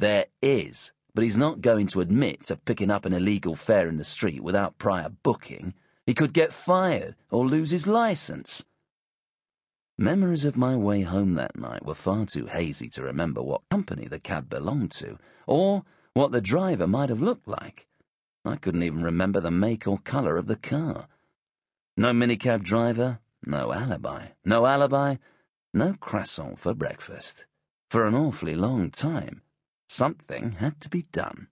There is, but he's not going to admit to picking up an illegal fare in the street without prior booking. He could get fired or lose his license. Memories of my way home that night were far too hazy to remember what company the cab belonged to, or what the driver might have looked like. I couldn't even remember the make or colour of the car. No minicab driver, no alibi. No alibi, no croissant for breakfast. For an awfully long time, something had to be done.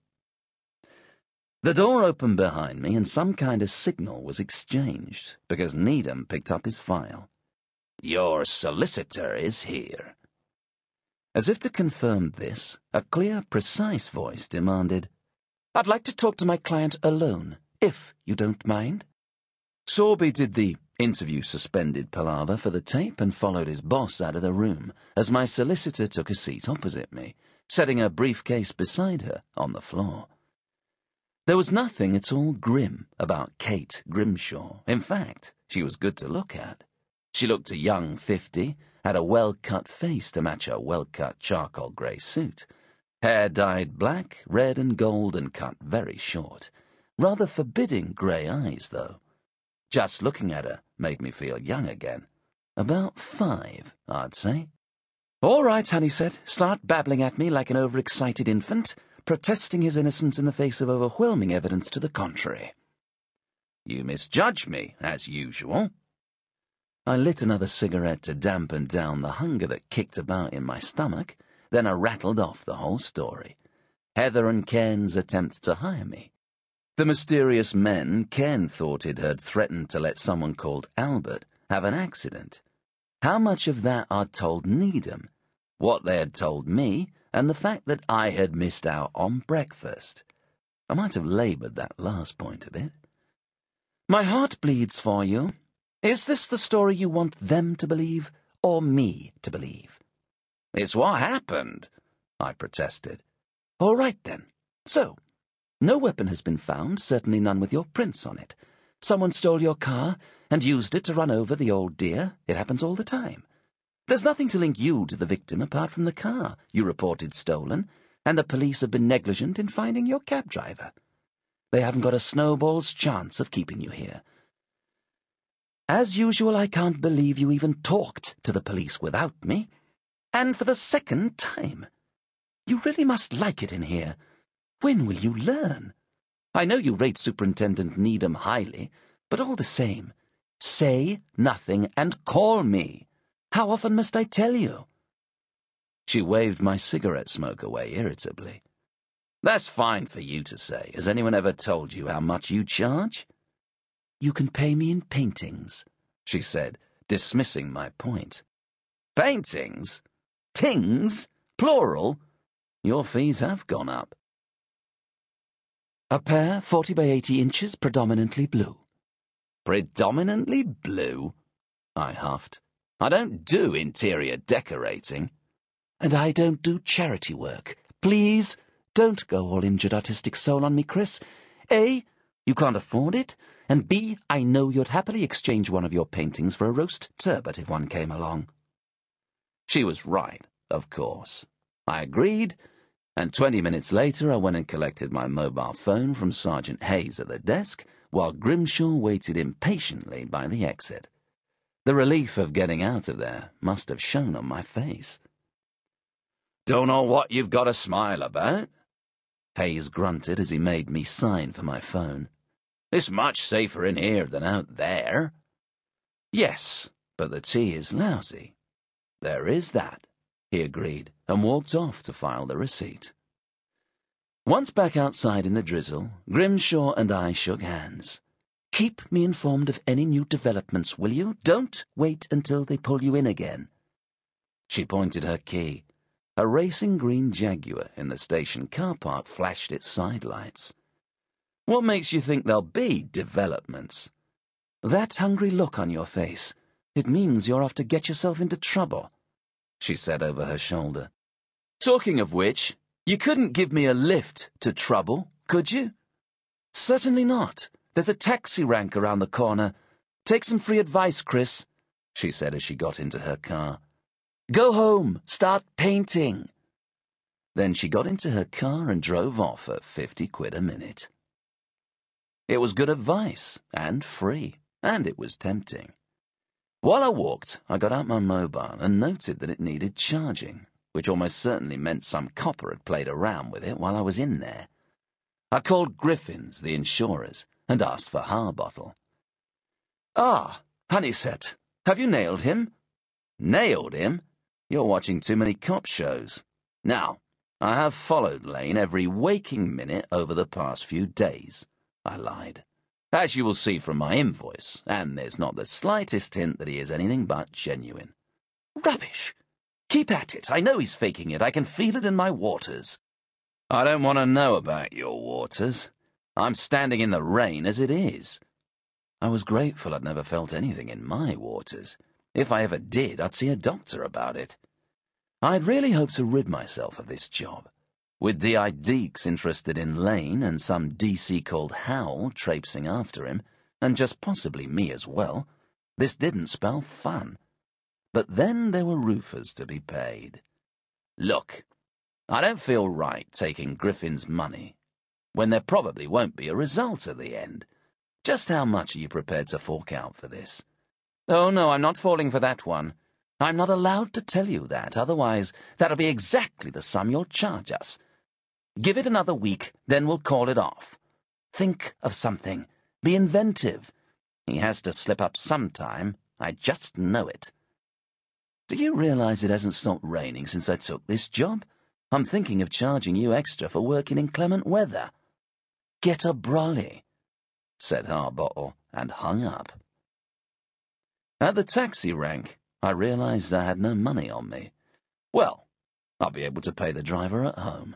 The door opened behind me and some kind of signal was exchanged because Needham picked up his file. "Your solicitor is here." As if to confirm this, a clear, precise voice demanded, "I'd like to talk to my client alone, if you don't mind." Sorby did the interview suspended palaver for the tape and followed his boss out of the room as my solicitor took a seat opposite me, setting a briefcase beside her on the floor. There was nothing at all grim about Kate Grimshaw. In fact, she was good to look at. She looked a young 50, had a well-cut face to match her well-cut charcoal grey suit. Hair dyed black, red and gold and cut very short. Rather forbidding grey eyes, though. Just looking at her made me feel young again. About 5, I'd say. "All right," Honey said. "Start babbling at me like an overexcited infant, protesting his innocence in the face of overwhelming evidence to the contrary." "You misjudge me, as usual." I lit another cigarette to dampen down the hunger that kicked about in my stomach, then I rattled off the whole story. Heather and Ken's attempt to hire me. The mysterious men Ken thought it had threatened to let someone called Albert have an accident. How much of that I'd told Needham, what they had told me, and the fact that I had missed out on breakfast. I might have laboured that last point a bit. "My heart bleeds for you. Is this the story you want them to believe, or me to believe?" "It's what happened," I protested. "All right, then. So, no weapon has been found, certainly none with your prints on it. Someone stole your car and used it to run over the old dear. It happens all the time. There's nothing to link you to the victim apart from the car you reported stolen, and the police have been negligent in finding your cab driver. They haven't got a snowball's chance of keeping you here. As usual, I can't believe you even talked to the police without me. And for the second time. You really must like it in here. When will you learn? I know you rate Superintendent Needham highly, but all the same, say nothing and call me. How often must I tell you?" She waved my cigarette smoke away irritably. "That's fine for you to say. Has anyone ever told you how much you charge?" "You can pay me in paintings," she said, dismissing my point. "Paintings? Tings? Plural? Your fees have gone up." "A pair, 40 by 80 inches, predominantly blue." "Predominantly blue?" I huffed. "I don't do interior decorating." "And I don't do charity work. Please, don't go all injured artistic soul on me, Chris. A, you can't afford it, and B, I know you'd happily exchange one of your paintings for a roast turbot if one came along." She was right, of course. I agreed, and 20 minutes later I went and collected my mobile phone from Sergeant Hayes at the desk, while Grimshaw waited impatiently by the exit. The relief of getting out of there must have shown on my face. "Don't know what you've got to smile about," Hayes grunted as he made me sign for my phone. "It's much safer in here than out there." "Yes, but the tea is lousy." "There is that," he agreed, and walked off to file the receipt. Once back outside in the drizzle, Grimshaw and I shook hands. "Keep me informed of any new developments, will you? Don't wait until they pull you in again." She pointed her key. A racing green Jaguar in the station car park flashed its side lights. "What makes you think there'll be developments?" "That hungry look on your face. It means you're off to get yourself into trouble," she said over her shoulder. "Talking of which, you couldn't give me a lift to trouble, could you?" "Certainly not. There's a taxi rank around the corner. Take some free advice, Chris," she said as she got into her car. "Go home. Start painting." Then she got into her car and drove off at 50 quid a minute. It was good advice, and free, and it was tempting. While I walked, I got out my mobile and noted that it needed charging, which almost certainly meant some copper had played around with it while I was in there. I called Griffins, the insurers, and asked for Harbottle. "Ah, Honeysett, have you nailed him?" "Nailed him? You're watching too many cop shows." "Now, I have followed Lane every waking minute over the past few days," I lied. "As you will see from my invoice, and there's not the slightest hint that he is anything but genuine." "Rubbish! Keep at it. I know he's faking it. I can feel it in my waters." "I don't want to know about your waters. I'm standing in the rain as it is." I was grateful I'd never felt anything in my waters. If I ever did, I'd see a doctor about it. I'd really hoped to rid myself of this job. With D.I. Deeks interested in Lane and some DC called Howell traipsing after him, and just possibly me as well, this didn't spell fun. But then there were roofers to be paid. "Look, I don't feel right taking Griffin's money when there probably won't be a result at the end. Just how much are you prepared to fork out for this?" "Oh, no, I'm not falling for that one. I'm not allowed to tell you that, otherwise that'll be exactly the sum you'll charge us. Give it another week, then we'll call it off. Think of something. Be inventive. He has to slip up sometime. I just know it." "Do you realize it hasn't stopped raining since I took this job? I'm thinking of charging you extra for working in clement weather." "Get a brolly," said Harbottle, and hung up. At the taxi rank, I realized I had no money on me. Well, I'll be able to pay the driver at home.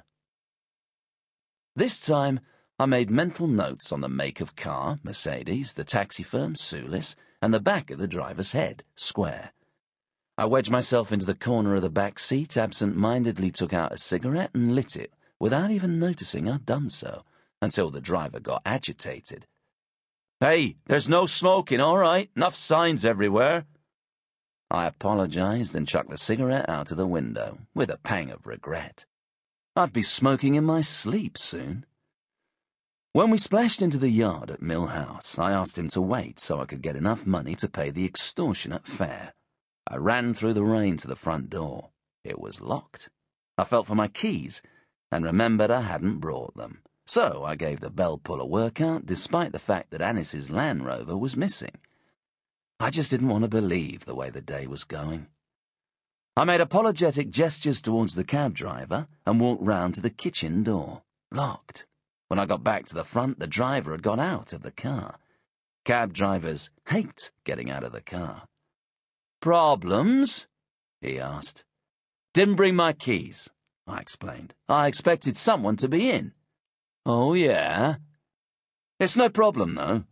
This time, I made mental notes on the make of car, Mercedes, the taxi firm, Sulis, and the back of the driver's head, Square. I wedged myself into the corner of the back seat, absent-mindedly took out a cigarette and lit it, without even noticing I'd done so, until the driver got agitated. "Hey, there's no smoking, all right? Enough signs everywhere." I apologized and chucked the cigarette out of the window, with a pang of regret. I'd be smoking in my sleep soon. When we splashed into the yard at Mill House, I asked him to wait so I could get enough money to pay the extortionate fare. I ran through the rain to the front door. It was locked. I felt for my keys and remembered I hadn't brought them. So I gave the bell pull a workout despite the fact that Anis's Land Rover was missing. I just didn't want to believe the way the day was going. I made apologetic gestures towards the cab driver and walked round to the kitchen door. Locked. When I got back to the front, the driver had got out of the car. Cab drivers hate getting out of the car. "Problems?" he asked. "Didn't bring my keys," I explained. "I expected someone to be in." "Oh, yeah? It's no problem, though."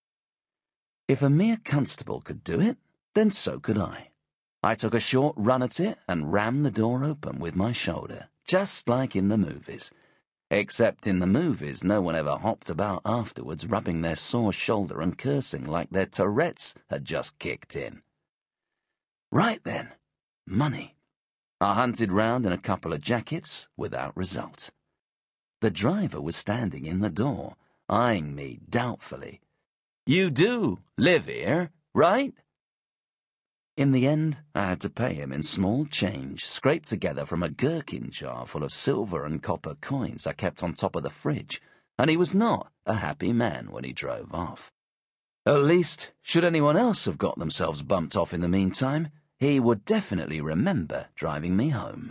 If a mere constable could do it, then so could I. I took a short run at it and rammed the door open with my shoulder, just like in the movies. Except in the movies, no one ever hopped about afterwards, rubbing their sore shoulder and cursing like their Tourette's had just kicked in. Right then, money. I hunted round in a couple of jackets, without result. The driver was standing in the door, eyeing me doubtfully. "You do live here, right?" In the end, I had to pay him in small change, scraped together from a gherkin jar full of silver and copper coins I kept on top of the fridge, and he was not a happy man when he drove off. At least, should anyone else have got themselves bumped off in the meantime, he would definitely remember driving me home.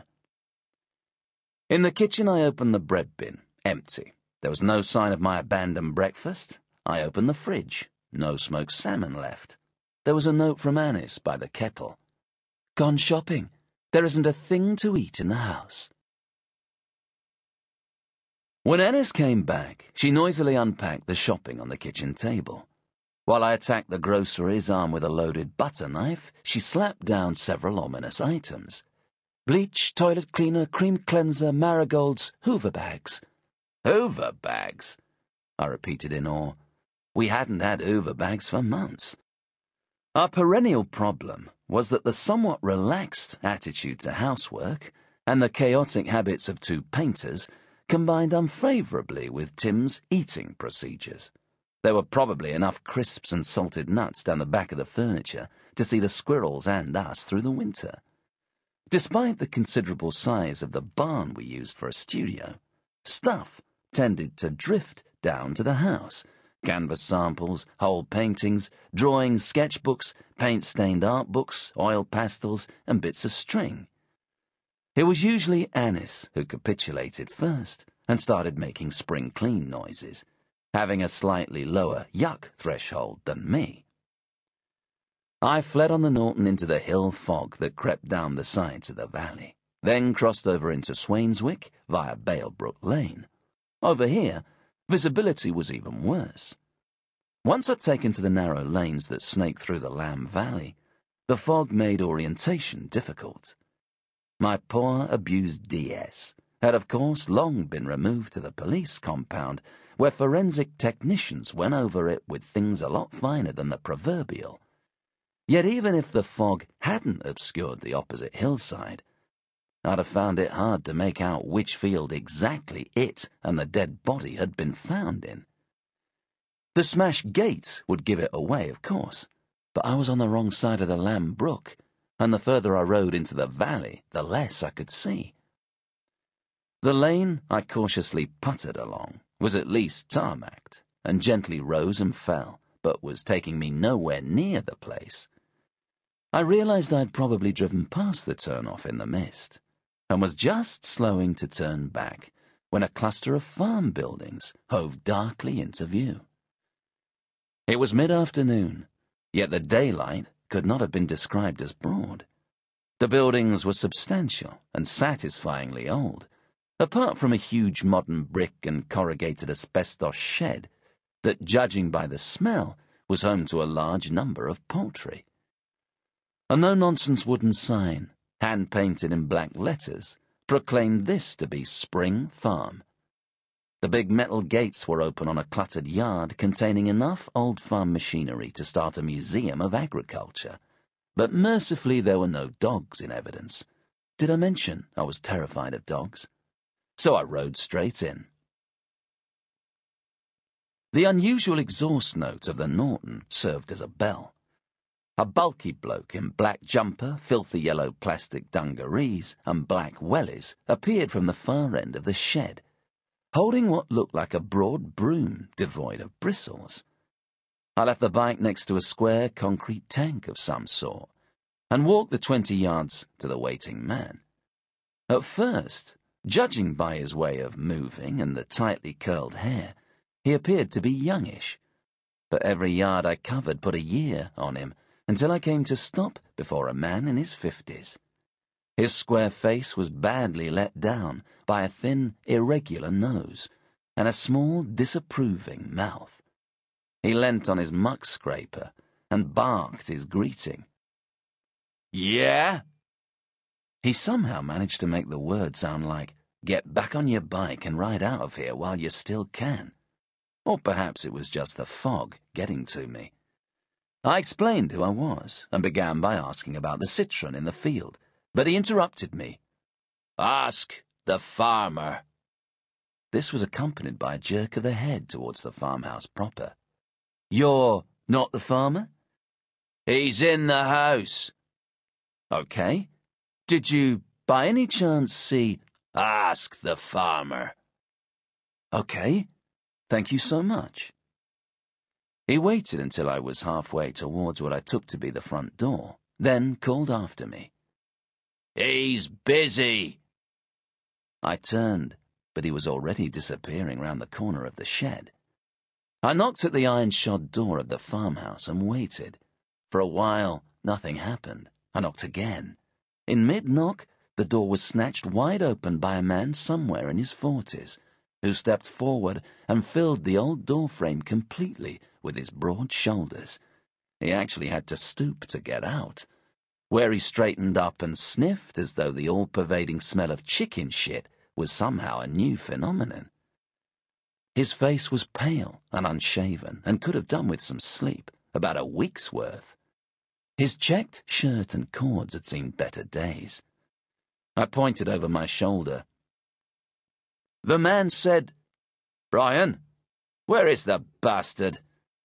In the kitchen, I opened the bread bin, empty. There was no sign of my abandoned breakfast. I opened the fridge, no smoked salmon left. There was a note from Anis by the kettle. "Gone shopping. There isn't a thing to eat in the house." When Anis came back, she noisily unpacked the shopping on the kitchen table. While I attacked the groceries armed with a loaded butter knife, she slapped down several ominous items. Bleach, toilet cleaner, cream cleanser, marigolds, Hoover bags. "Hoover bags?" I repeated in awe. We hadn't had Hoover bags for months. Our perennial problem was that the somewhat relaxed attitude to housework and the chaotic habits of two painters combined unfavourably with Tim's eating procedures. There were probably enough crisps and salted nuts down the back of the furniture to see the squirrels and us through the winter. Despite the considerable size of the barn we used for a studio, stuff tended to drift down to the house. Canvas samples, whole paintings, drawings, sketchbooks, paint-stained art books, oil pastels, and bits of string. It was usually Anis who capitulated first and started making spring clean noises, having a slightly lower yuck threshold than me. I fled on the Norton into the hill fog that crept down the sides of the valley, then crossed over into Swainswick via Balebrook Lane. Over here, visibility was even worse. Once I'd taken to the narrow lanes that snaked through the Lamb Valley, the fog made orientation difficult. My poor, abused DS had, of course, long been removed to the police compound, where forensic technicians went over it with things a lot finer than the proverbial. Yet even if the fog hadn't obscured the opposite hillside, I'd have found it hard to make out which field exactly it and the dead body had been found in. The smashed gate would give it away, of course, but I was on the wrong side of the Lamb Brook, and the further I rode into the valley, the less I could see. The lane I cautiously puttered along was at least tarmacked, and gently rose and fell, but was taking me nowhere near the place. I realized I'd probably driven past the turn-off in the mist, and was just slowing to turn back when a cluster of farm buildings hove darkly into view. It was mid-afternoon, yet the daylight could not have been described as broad. The buildings were substantial and satisfyingly old, apart from a huge modern brick and corrugated asbestos shed that, judging by the smell, was home to a large number of poultry. A no-nonsense wooden sign, hand-painted in black letters, proclaimed this to be Spring Farm. The big metal gates were open on a cluttered yard containing enough old farm machinery to start a museum of agriculture. But mercifully there were no dogs in evidence. Did I mention I was terrified of dogs? So I rode straight in. The unusual exhaust note of the Norton served as a bell. A bulky bloke in black jumper, filthy yellow plastic dungarees, and black wellies appeared from the far end of the shed, holding what looked like a broad broom devoid of bristles. I left the bike next to a square concrete tank of some sort, and walked the 20 yards to the waiting man. At first, judging by his way of moving and the tightly curled hair, he appeared to be youngish, but every yard I covered put a year on him, until I came to stop before a man in his 50s. His square face was badly let down by a thin, irregular nose and a small, disapproving mouth. He leant on his muck scraper and barked his greeting. "Yeah?" He somehow managed to make the word sound like, "Get back on your bike and ride out of here while you still can." Or perhaps it was just the fog getting to me. I explained who I was, and began by asking about the citron in the field, but he interrupted me. "Ask the farmer." This was accompanied by a jerk of the head towards the farmhouse proper. "You're not the farmer?" "He's in the house." "Okay. Did you, by any chance, see—" "Ask the farmer." "Okay. Thank you so much." He waited until I was halfway towards what I took to be the front door, then called after me. "He's busy." I turned, but he was already disappearing round the corner of the shed. I knocked at the iron-shod door of the farmhouse and waited. For a while, nothing happened. I knocked again. In mid-knock, the door was snatched wide open by a man somewhere in his 40s, who stepped forward and filled the old doorframe completely with his broad shoulders. He actually had to stoop to get out, where he straightened up and sniffed as though the all-pervading smell of chicken shit was somehow a new phenomenon. His face was pale and unshaven and could have done with some sleep, about a week's worth. His checked shirt and cords had seen better days. I pointed over my shoulder. The man said, "Brian, where is the bastard?"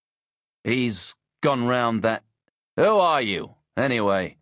"He's gone round that—" "Who are you, anyway?"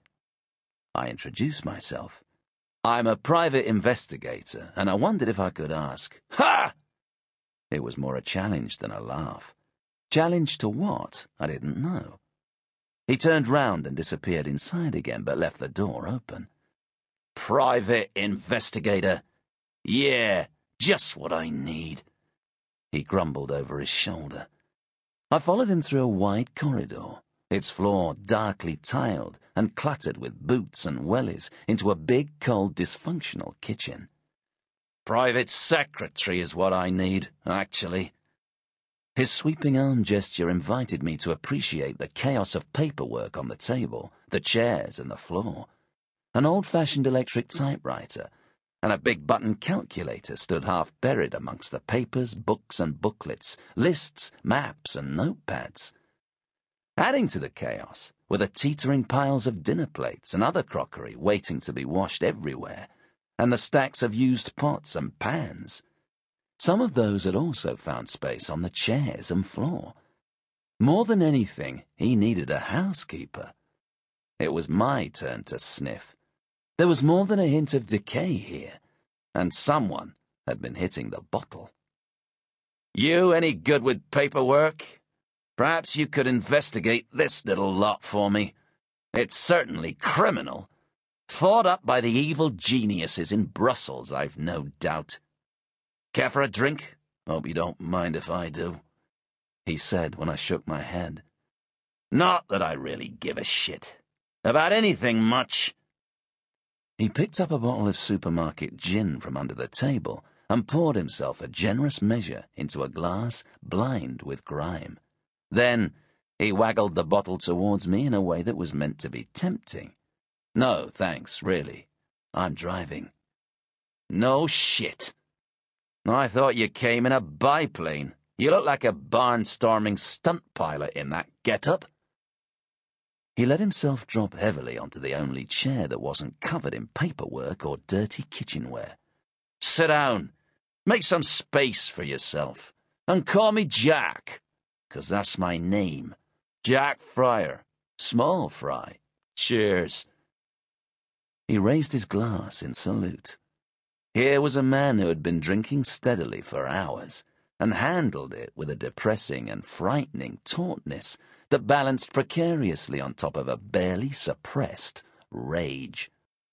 I introduced myself. "I'm a private investigator, and I wondered if I could ask—" "Ha!" It was more a challenge than a laugh. Challenge to what? I didn't know. He turned round and disappeared inside again, but left the door open. "Private investigator? Yeah, just what I need," he grumbled over his shoulder. I followed him through a wide corridor, its floor darkly tiled and cluttered with boots and wellies, into a big, cold, dysfunctional kitchen. "Private secretary is what I need, actually." His sweeping arm gesture invited me to appreciate the chaos of paperwork on the table, the chairs and the floor. An old-fashioned electric typewriter and a big-button calculator stood half-buried amongst the papers, books and booklets, lists, maps and notepads. Adding to the chaos were the teetering piles of dinner plates and other crockery waiting to be washed everywhere, and the stacks of used pots and pans. Some of those had also found space on the chairs and floor. More than anything, he needed a housekeeper. It was my turn to sniff. There was more than a hint of decay here, and someone had been hitting the bottle. "You any good with paperwork? Perhaps you could investigate this little lot for me. It's certainly criminal. Thought up by the evil geniuses in Brussels, I've no doubt. Care for a drink? Hope you don't mind if I do," he said when I shook my head. "Not that I really give a shit about anything much." He picked up a bottle of supermarket gin from under the table and poured himself a generous measure into a glass blind with grime. Then he waggled the bottle towards me in a way that was meant to be tempting. "No, thanks, really. I'm driving." "No shit. I thought you came in a biplane. You look like a barnstorming stunt pilot in that get-up." He let himself drop heavily onto the only chair that wasn't covered in paperwork or dirty kitchenware. "Sit down. Make some space for yourself. And call me Jack, 'cause that's my name. Jack Fryer. Small fry. Cheers." He raised his glass in salute. Here was a man who had been drinking steadily for hours, and handled it with a depressing and frightening tautness that balanced precariously on top of a barely suppressed rage.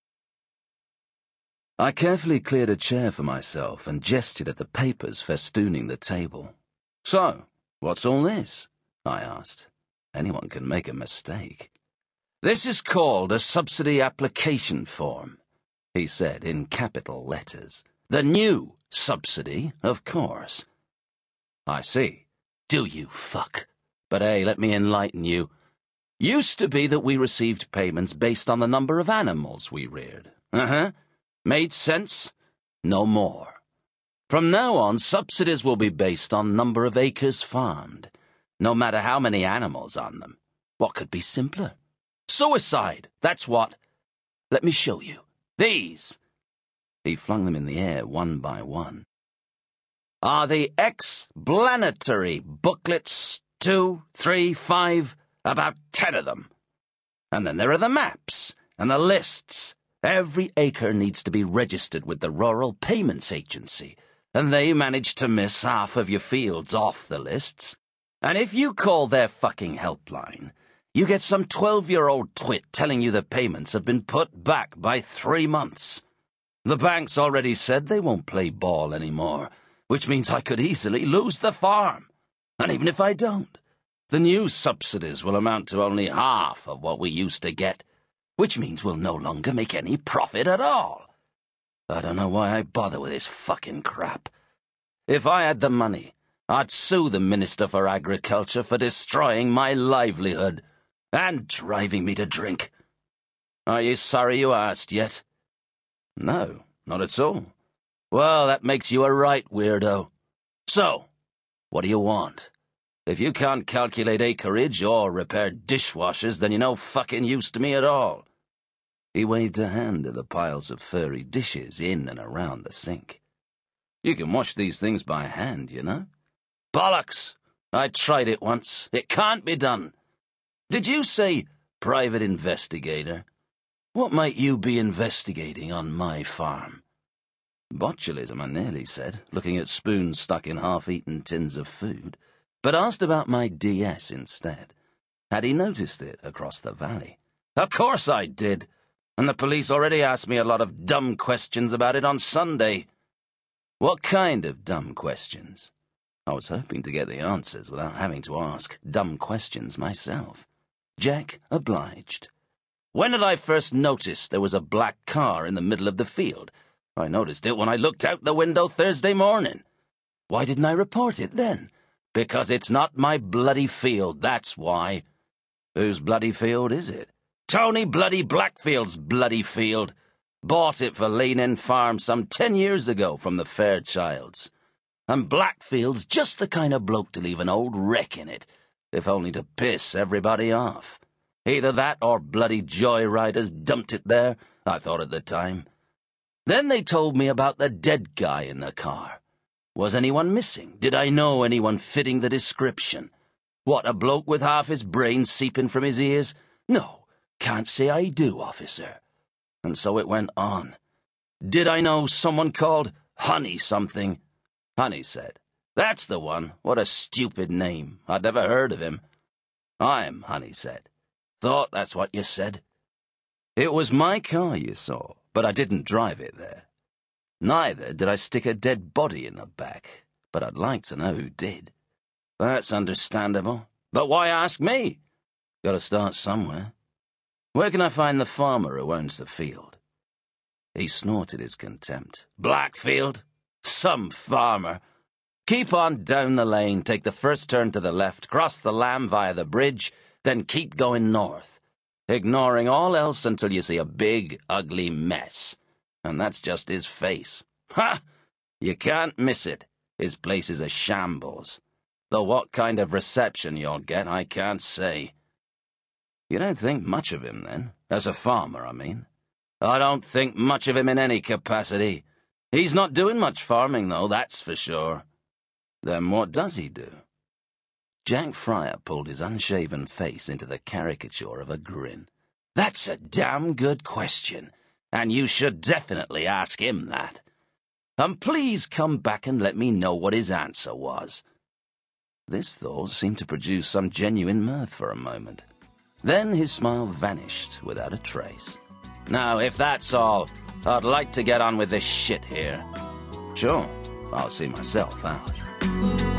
I carefully cleared a chair for myself and gestured at the papers festooning the table. "So, what's all this?" I asked. Anyone can make a mistake. "This is called a subsidy application form," he said in capital letters. "The new subsidy, of course." "I see. Do you, fuck? But hey, let me enlighten you. Used to be that we received payments based on the number of animals we reared. Made sense? No more. From now on, subsidies will be based on number of acres farmed, no matter how many animals on them. What could be simpler? Suicide, that's what. Let me show you. These," he flung them in the air one by one, "are the explanatory booklets. 2, 3, 5, about 10 of them. And then there are the maps and the lists. Every acre needs to be registered with the Rural Payments Agency, and they manage to miss half of your fields off the lists. And if you call their fucking helpline, you get some 12-year-old twit telling you the payments have been put back by 3 months. The bank's already said they won't play ball anymore, which means I could easily lose the farm. And even if I don't, the new subsidies will amount to only half of what we used to get, which means we'll no longer make any profit at all. I don't know why I bother with this fucking crap. If I had the money, I'd sue the Minister for Agriculture for destroying my livelihood and driving me to drink. Are you sorry you asked yet?" "No, not at all." "Well, that makes you a right weirdo. So, what do you want? If you can't calculate acreage or repair dishwashers, then you're no fucking use to me at all." He waved a hand at the piles of furry dishes in and around the sink. You can wash these things by hand, you know. Bollocks! I tried it once. It can't be done. Did you say private investigator? What might you be investigating on my farm? Botulism, I nearly said, looking at spoons stuck in half-eaten tins of food, but asked about my DS instead. Had he noticed it across the valley? Of course I did, and the police already asked me a lot of dumb questions about it on Sunday. What kind of dumb questions? I was hoping to get the answers without having to ask dumb questions myself. Jack obliged. When did I first notice there was a black car in the middle of the field? I noticed it when I looked out the window Thursday morning. Why didn't I report it then? Because it's not my bloody field, that's why. Whose bloody field is it? Tony bloody Blackfield's bloody field. Bought it for Lane Farm some 10 years ago from the Fairchilds. And Blackfield's just the kind of bloke to leave an old wreck in it, if only to piss everybody off. Either that or bloody joyriders dumped it there, I thought at the time. Then they told me about the dead guy in the car. Was anyone missing? Did I know anyone fitting the description? What, a bloke with half his brain seeping from his ears? No, can't say I do, officer. And so it went on. Did I know someone called Honey something? Honey said, "That's the one. What a stupid name. I'd never heard of him." "I'm Honey said. Thought that's what you said." It was my car you saw, but I didn't drive it there. Neither did I stick a dead body in the back, but I'd like to know who did. That's understandable. But why ask me? Gotta start somewhere. Where can I find the farmer who owns the field? He snorted his contempt. Blackfield? Some farmer. Keep on down the lane, take the first turn to the left, cross the Lamb via the bridge, then keep going north, ignoring all else until you see a big, ugly mess. And that's just his face. Ha! You can't miss it. His place is a shambles. Though what kind of reception you'll get, I can't say. You don't think much of him, then? As a farmer, I mean. I don't think much of him in any capacity. He's not doing much farming, though, that's for sure. Then what does he do? Jack Fryer pulled his unshaven face into the caricature of a grin. That's a damn good question, and you should definitely ask him that. And please come back and let me know what his answer was. This thought seemed to produce some genuine mirth for a moment. Then his smile vanished without a trace. Now, if that's all, I'd like to get on with this shit here. Sure, I'll see myself out.